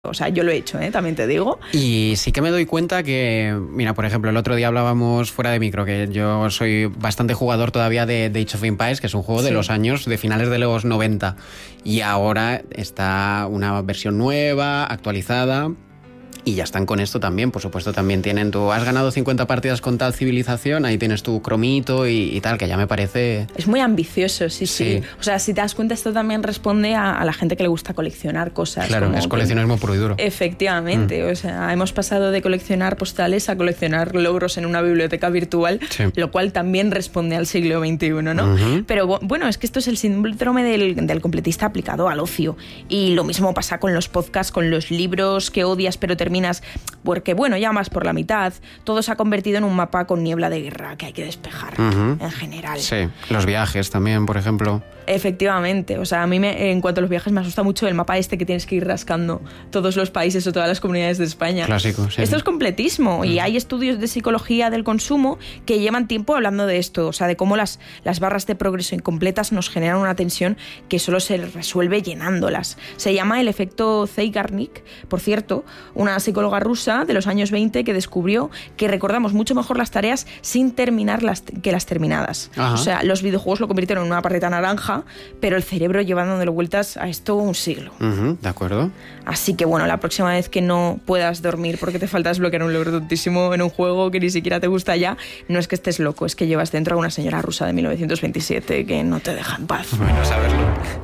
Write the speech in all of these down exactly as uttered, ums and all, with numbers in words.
O sea, yo lo he hecho, ¿eh? También te digo. Y sí que me doy cuenta que, mira, por ejemplo, el otro día hablábamos fuera de micro, que yo soy bastante jugador todavía de, de Age of Empires, que es un juego sí. de los años, de finales de los noventa. Y ahora está una versión nueva, actualizada. Y ya están con esto también, por supuesto, también tienen tú, has ganado cincuenta partidas con tal civilización, ahí tienes tu cromito y, y tal, que ya me parece... Es muy ambicioso, sí, sí, sí. O sea, si te das cuenta, esto también responde a, a la gente que le gusta coleccionar cosas. Claro, como es coleccionismo puro y duro. Efectivamente, mm. o sea, hemos pasado de coleccionar postales a coleccionar logros en una biblioteca virtual, sí. lo cual también responde al siglo veintiuno, ¿no? Uh-huh. Pero bueno, es que esto es el síndrome del, del completista aplicado al ocio. Y lo mismo pasa con los podcasts, con los libros que odias pero terminas porque, bueno, ya más por la mitad, todo se ha convertido en un mapa con niebla de guerra que hay que despejar, uh-huh. en general. Sí, los viajes también, por ejemplo. Efectivamente, o sea, a mí me, en cuanto a los viajes me asusta mucho el mapa este que tienes que ir rascando todos los países o todas las comunidades de España. Clásico, sí. Esto es completismo uh-huh. y hay estudios de psicología del consumo que llevan tiempo hablando de esto, o sea, de cómo las, las barras de progreso incompletas nos generan una tensión que solo se resuelve llenándolas. Se llama el efecto Zeigarnik, por cierto, una psicóloga rusa de los años veinte que descubrió que recordamos mucho mejor las tareas sin terminar las, que las terminadas. Ajá. O sea, los videojuegos lo convirtieron en una parreta naranja, pero el cerebro lleva dándole vueltas a esto un siglo. Uh-huh, de acuerdo. Así que bueno, la próxima vez que no puedas dormir porque te falta desbloquear un logro tontísimo en un juego que ni siquiera te gusta ya, no es que estés loco, es que llevas dentro a una señora rusa de mil novecientos veintisiete que no te deja en paz. Bueno, saberlo.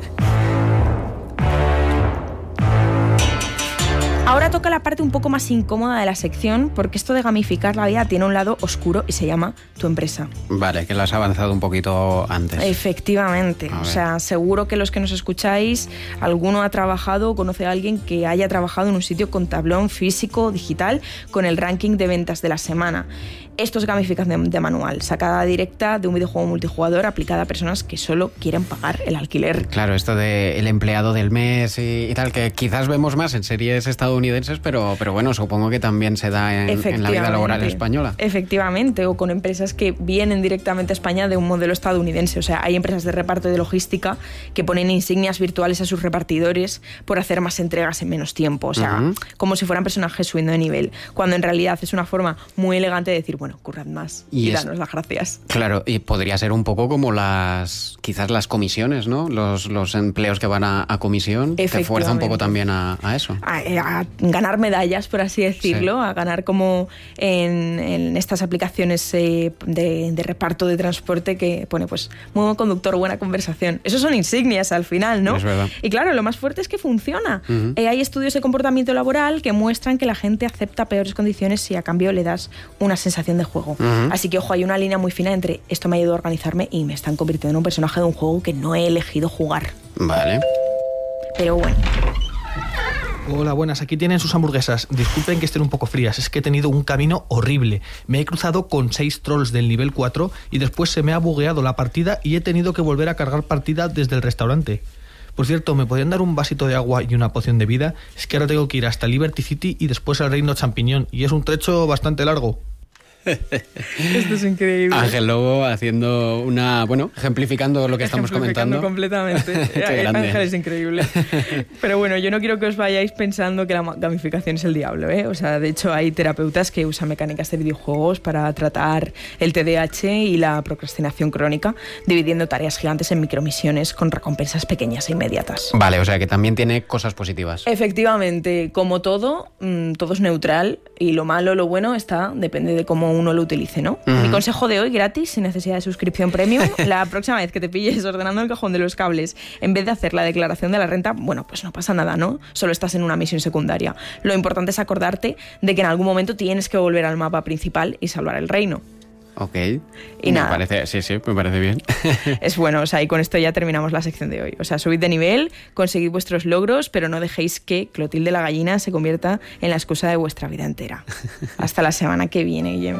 Ahora toca la parte un poco más incómoda de la sección, porque esto de gamificar la vida tiene un lado oscuro y se llama tu empresa. Vale, que lo has avanzado un poquito antes. Efectivamente. O sea, seguro que los que nos escucháis, alguno ha trabajado o conoce a alguien que haya trabajado en un sitio con tablón físico, digital, con el ranking de ventas de la semana. Esto es gamificación de manual, sacada directa de un videojuego multijugador aplicada a personas que solo quieren pagar el alquiler. Claro, esto de el empleado del mes y, y tal, que quizás vemos más en series estadounidenses, pero, pero bueno, supongo que también se da en, en la vida laboral española. Efectivamente, o con empresas que vienen directamente a España de un modelo estadounidense. O sea, hay empresas de reparto y de logística que ponen insignias virtuales a sus repartidores por hacer más entregas en menos tiempo. O sea, uh-huh. como si fueran personajes subiendo de nivel, cuando en realidad es una forma muy elegante de decir, bueno, Bueno, currad más y, y danos es, las gracias. Claro, y podría ser un poco como las, quizás las comisiones, ¿no? Los, los empleos que van a, a comisión, te fuerza un poco también a, a eso. A, a ganar medallas, por así decirlo, sí. a ganar como en, en estas aplicaciones eh, de, de reparto de transporte que pone, pues, muy buen conductor, buena conversación. Eso son insignias al final, ¿no? Es verdad. Y claro, lo más fuerte es que funciona. Uh-huh. Eh, hay estudios de comportamiento laboral que muestran que la gente acepta peores condiciones si a cambio le das una sensación de juego. Uh-huh. Así que, ojo, hay una línea muy fina entre esto me ha ayudado a organizarme y me están convirtiendo en un personaje de un juego que no he elegido jugar. Vale. Pero bueno. Hola, buenas, aquí tienen sus hamburguesas. Disculpen que estén un poco frías, es que he tenido un camino horrible. Me he cruzado con seis trolls del nivel cuatro y después se me ha bugueado la partida y he tenido que volver a cargar partida desde el restaurante. Por cierto, ¿me podrían dar un vasito de agua y una poción de vida? Es que ahora tengo que ir hasta Liberty City y después al Reino Champiñón y es un trecho bastante largo. Esto es increíble. Ángel Lobo haciendo una, bueno, ejemplificando lo que estamos comentando. Completamente. Ángel es increíble. Pero bueno, yo no quiero que os vayáis pensando que la gamificación es el diablo, ¿eh? O sea, de hecho hay terapeutas que usan mecánicas de videojuegos para tratar el T D A H y la procrastinación crónica, dividiendo tareas gigantes en micromisiones con recompensas pequeñas e inmediatas. Vale, o sea que también tiene cosas positivas. Efectivamente, como todo, mmm, todo es neutral y lo malo, lo bueno está, depende de cómo uno lo utilice, ¿no? Uh-huh. Mi consejo de hoy, gratis, sin necesidad de suscripción premium, la próxima vez que te pilles ordenando el cajón de los cables, en vez de hacer la declaración de la renta, bueno, pues no pasa nada, ¿no? Solo estás en una misión secundaria. Lo importante es acordarte de que en algún momento tienes que volver al mapa principal y salvar el reino. Ok. Y me nada. Parece, sí, sí, me parece bien. Es bueno, o sea, y con esto ya terminamos la sección de hoy. O sea, subid de nivel, conseguid vuestros logros, pero no dejéis que Clotilde la gallina se convierta en la excusa de vuestra vida entera. Hasta la semana que viene, Guillem.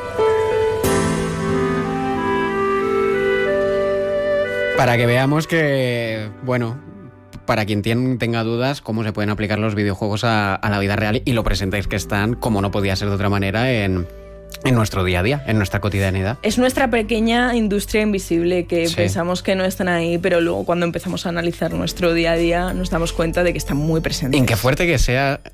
Para que veamos que, bueno, para quien tenga dudas, cómo se pueden aplicar los videojuegos a, a la vida real y lo presentes que están, como no podía ser de otra manera, en en nuestro día a día, en nuestra cotidianidad. Es nuestra pequeña industria invisible que Sí. pensamos que no están ahí, pero luego cuando empezamos a analizar nuestro día a día nos damos cuenta de que están muy presentes. Y qué fuerte que sea